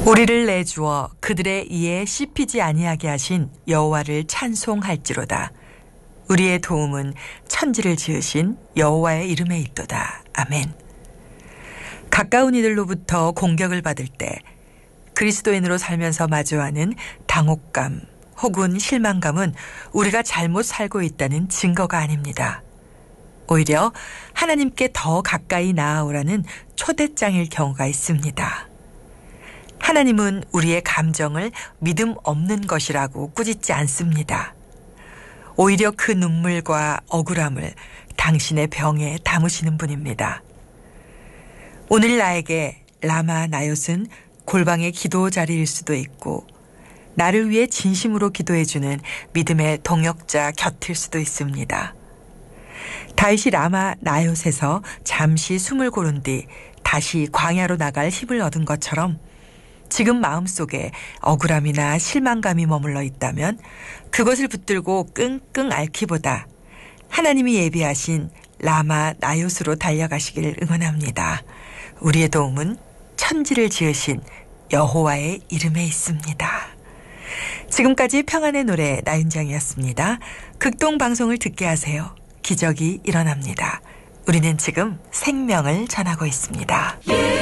우리를 내주어 그들의 이에 씹히지 아니하게 하신 여호와를 찬송할지로다. 우리의 도움은 천지를 지으신 여호와의 이름에 있도다. 아멘. 가까운 이들로부터 공격을 받을 때 그리스도인으로 살면서 마주하는 당혹감 혹은 실망감은 우리가 잘못 살고 있다는 증거가 아닙니다. 오히려 하나님께 더 가까이 나아오라는 초대장일 경우가 있습니다. 하나님은 우리의 감정을 믿음 없는 것이라고 꾸짖지 않습니다. 오히려 그 눈물과 억울함을 당신의 병에 담으시는 분입니다. 오늘 나에게 라마 나얏은 골방의 기도 자리일 수도 있고 나를 위해 진심으로 기도해주는 믿음의 동역자 곁일 수도 있습니다. 다윗이 라마 나얏에서 잠시 숨을 고른 뒤 다시 광야로 나갈 힘을 얻은 것처럼 지금 마음속에 억울함이나 실망감이 머물러 있다면 그것을 붙들고 끙끙 앓기보다 하나님이 예비하신 라마 나얏으로 달려가시길 응원합니다. 우리의 도움은 천지를 지으신 여호와의 이름에 있습니다. 지금까지 평안의 노래 나윤정이었습니다. 극동방송을 듣게 하세요. 기적이 일어납니다. 우리는 지금 생명을 전하고 있습니다.